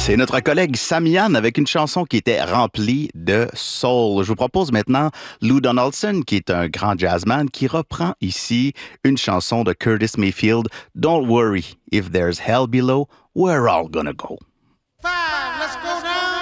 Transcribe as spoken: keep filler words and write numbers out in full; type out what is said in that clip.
C'est notre collègue Samian avec une chanson qui était remplie de soul. Je vous propose maintenant Lou Donaldson, qui est un grand jazzman, qui reprend ici une chanson de Curtis Mayfield, Don't Worry, If There's Hell Below, We're All Gonna Go. Five, let's go down.